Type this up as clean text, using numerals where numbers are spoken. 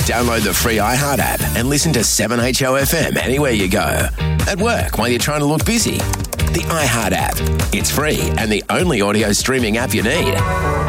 Download the free iHeart app and listen to 7HOFM anywhere you go. At work while you're trying to look busy. The iHeart app. It's free and the only audio streaming app you need.